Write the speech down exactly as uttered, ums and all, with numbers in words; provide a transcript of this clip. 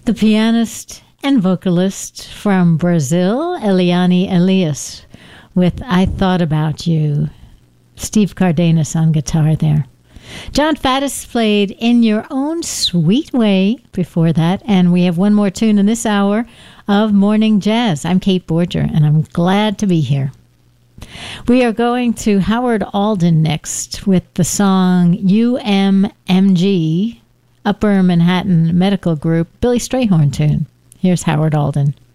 The pianist and vocalist from Brazil, Eliane Elias, with I Thought About You. Steve Cardenas on guitar there. John Faddis played In Your Own Sweet Way before that, and we have one more tune in this hour of Morning Jazz. I'm Kate Borger, and I'm glad to be here. We are going to Howard Alden next with the song U M M G, Upper Manhattan Medical Group, Billy Strayhorn tune. Here's Howard Alden.